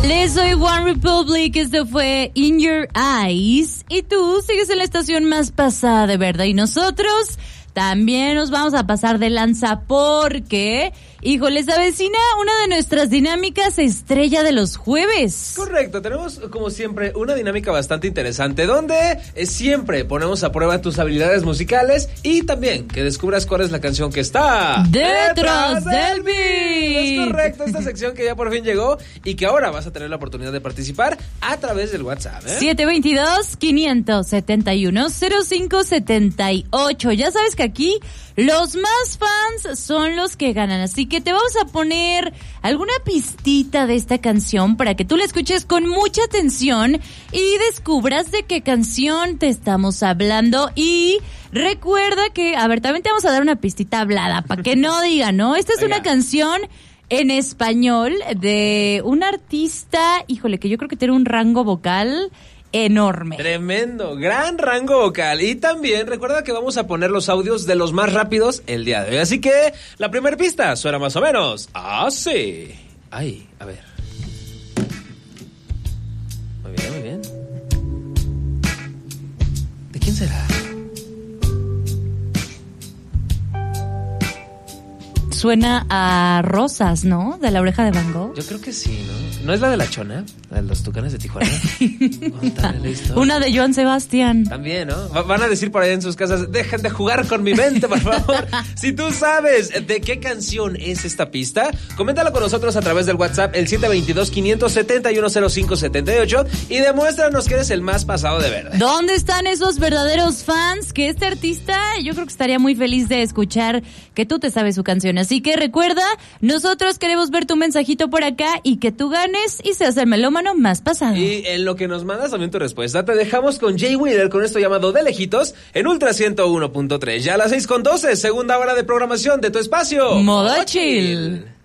Les soy One Republic, esto fue In Your Eyes, y tú sigues en la estación más pasada de verdad, y nosotros también nos vamos a pasar de lanza porque, híjole, se avecina una de nuestras dinámicas estrella de los jueves. Correcto, tenemos como siempre una dinámica bastante interesante donde siempre ponemos a prueba tus habilidades musicales y también que descubras cuál es la canción que está detrás del beat. Es correcto, esta sección que ya por fin llegó y que ahora vas a tener la oportunidad de participar a través del WhatsApp, 722-579-0578. Ya sabes que aquí los más fans son los que ganan, así que te vamos a poner alguna pistita de esta canción para que tú la escuches con mucha atención y descubras de qué canción te estamos hablando. Y recuerda que, a ver, también te vamos a dar una pistita hablada para que no digan, ¿no? Esta es una canción en español de un artista, híjole, que yo creo que tiene un rango vocal enorme. Tremendo, gran rango vocal. Y también recuerda que vamos a poner los audios de los más rápidos el día de hoy. Así que la primera pista suena más o menos así. Ay, a ver. Muy bien, muy bien. ¿De quién será? Suena a Rosas, ¿no? De La Oreja de Van Gogh. Yo creo que sí, ¿no? ¿No es la de La Chona? La de los Tucanes de Tijuana. Una de Joan Sebastián. También, ¿no? Van a decir por ahí en sus casas, dejen de jugar con mi mente, por favor. Si tú sabes de qué canción es esta pista, coméntalo con nosotros a través del WhatsApp, el 722-571-0578, y demuéstranos que eres el más pasado de verdad. ¿Dónde están esos verdaderos fans? Que este artista, yo creo que estaría muy feliz de escuchar que tú te sabes su canción. Así que recuerda, nosotros queremos ver tu mensajito por acá y que tú ganes y seas el melómano más pasado. Y en lo que nos mandas también tu respuesta, te dejamos con Jay Wheeler con esto llamado De Lejitos en Ultra 101.3. Ya a las 6:12, segunda hora de programación de tu espacio Modo Chill.